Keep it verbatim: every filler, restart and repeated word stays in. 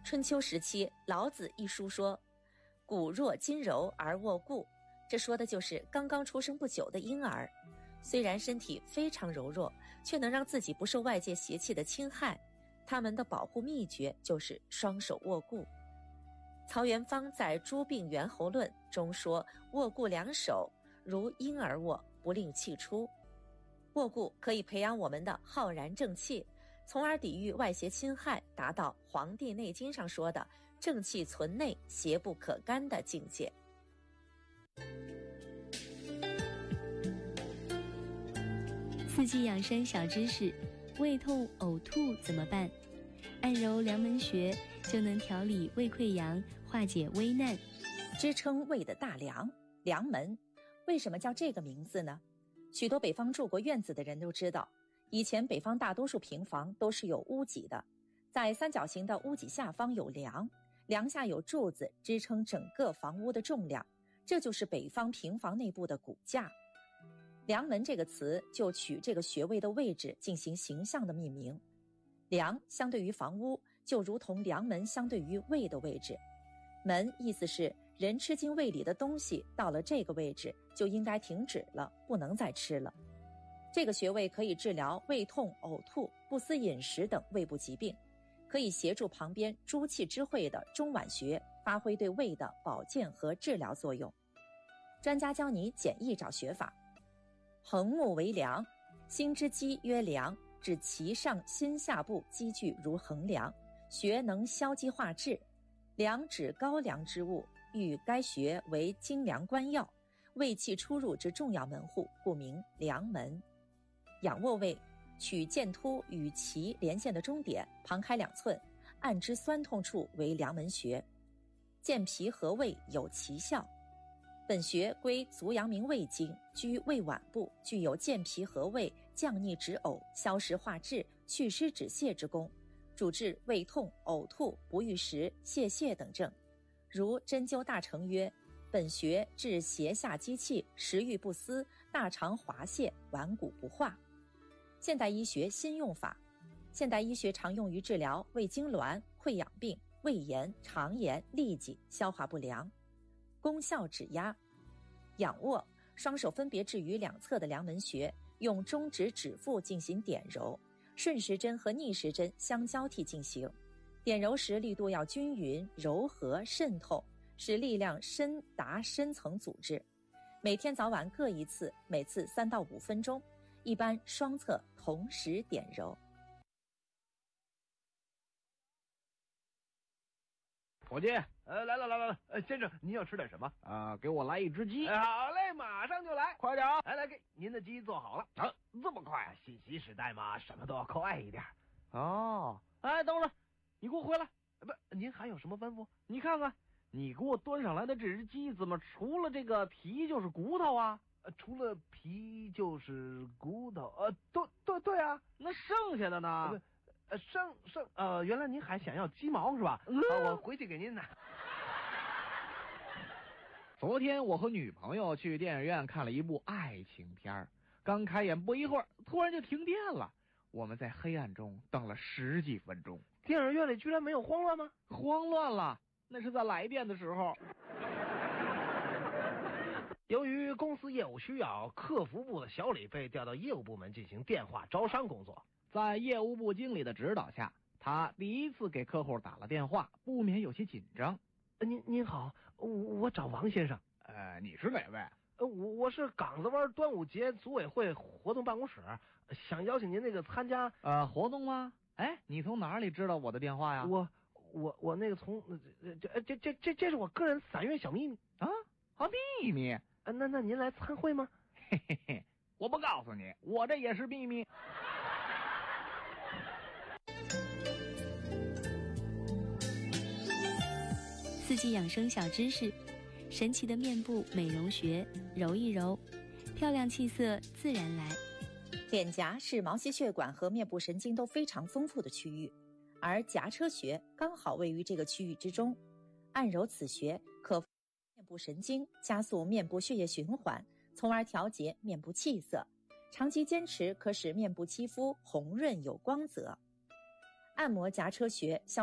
春秋时期，老子一书说，骨弱筋柔而卧固，这说的就是刚刚出生不久的婴儿，虽然身体非常柔弱，却能让自己不受外界邪气的侵害。他们的保护秘诀就是双手握固。曹元芳在《诸病源候论》中说，握固两手，如婴儿握，不令气出。握固可以培养我们的浩然正气，从而抵御外邪侵害，达到《黄帝内经》上说的正气存内，邪不可干的境界。 四季养生小知识：胃痛、呕吐怎么办？按揉凉门穴就能调理胃溃疡，化解危难。 支撑胃的大梁，梁门，为什么叫这个名字呢？许多北方住过院子的人都知道，以前北方大多数平房都是有屋脊的，在三角形的屋脊下方有梁，梁下有柱子支撑整个房屋的重量，这就是北方平房内部的骨架。梁门这个词就取这个穴位的位置进行形象的命名。梁相对于房屋，就如同梁门相对于胃的位置。门意思是人吃进胃里的东西到了这个位置就应该停止了，不能再吃了。这个穴位可以治疗胃痛、呕吐、不思饮食等胃部疾病，可以协助旁边诸气之会的中脘穴发挥对胃的保健和治疗作用。专家教你简易找穴法。横木为梁，心之肌曰梁，指其上心下部积聚如横梁，穴能消积化滞。梁指高梁之物，欲该穴为精梁关要，胃气出入之重要门户，故名梁门。仰卧位，取剑突与脐连线的中点，旁开两寸，按之酸痛处为梁门穴。健脾和胃有奇效。本穴归足阳明胃经，居胃脘部，具有健脾和胃、降逆止呕、消食化滞、祛湿止泻之功，主治胃痛、呕吐、不欲食、泄泻等症。如针灸大成曰，本穴治胁下积气，食欲不思，大肠滑泻，脘骨不化。现代医学新用法。现代医学常用于治疗胃痉挛、溃疡病、胃炎、肠炎、痢疾、消化不良。功效指压。仰卧，双手分别置于两侧的梁门穴，用中指指腹进行点揉，顺时针和逆时针相交替进行。点揉时力度要均匀、柔和、渗透，使力量深达深层组织。每天早晚各一次，每次三到五分钟，一般双侧同时点揉。 伙计，呃，来了来了来，呃，先生，您要吃点什么？ 啊、呃，给我来一只鸡。 呃、好嘞，马上就来， 快点！ 来来，给您的鸡做好了。 啊，这么快？ 信息时代嘛，什么都要快一点。 哦，哎，等会儿，你给我回来。 不，您还有什么吩咐？ 你看看，你给我端上来的这只鸡，怎么除了这个皮就是骨头啊？ 呃，除了皮就是骨头。呃，对对对啊， 那剩下的呢？ 呃呃，剩剩呃，原来您还想要鸡毛是吧？ 嗯呃、我回去给您拿。 昨天我和女朋友去电影院看了一部爱情片，刚开演不一会儿，突然就停电了。我们在黑暗中等了十几分钟。 电影院里居然没有慌乱吗？ 慌乱了，那是在来电的时候。 由于公司业务需要，客服部的小李被调到业务部门进行电话招商工作。 在业务部经理的指导下，他第一次给客户打了电话，不免有些紧张。 呃、您您好，我我找王先生。 呃，你是哪位？ 呃，我我是岗子湾端午节组委会活动办公室，想邀请您那个参加呃活动吗？哎，你从哪里知道我的电话呀？ 我我我那个从这这这这这是我个人散月小秘密啊啊秘密？ 呃，那那您来参会吗？ 嘿嘿嘿，我不告诉你，我这也是秘密。 四季养生小知识：神奇的面部美容穴，揉一揉，漂亮气色自然来。 脸颊是毛细血管和面部神经都非常丰富的区域，而颊车穴刚好位于这个区域之中。按揉此穴可面部神经，加速面部血液循环，从而调节面部气色。长期坚持可使面部肌肤红润有光泽。按摩颊车穴消